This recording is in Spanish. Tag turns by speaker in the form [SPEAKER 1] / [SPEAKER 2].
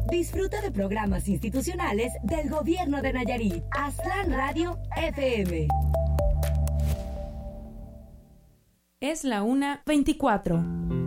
[SPEAKER 1] Disfruta de programas institucionales del Gobierno de Nayarit. Aztlán Radio FM.
[SPEAKER 2] Es la 1:24.